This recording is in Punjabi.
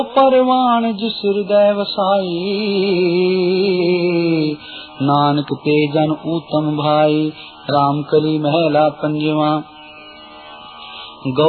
परवान जिस हृदय वसाई, नानक ते जन उत्तम भाई, राम कली महला पंजवा। गौ